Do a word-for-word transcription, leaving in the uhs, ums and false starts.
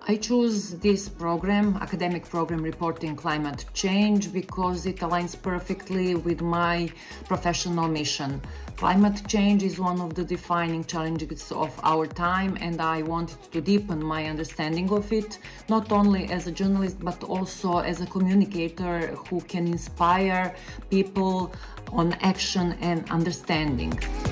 I choose this program, academic program Reporting Climate Change, because it aligns perfectly with my professional mission. Climate change is one of the defining challenges of our time, and I wanted to deepen my understanding of it, not only as a journalist but also as a communicator who can inspire people on action and understanding.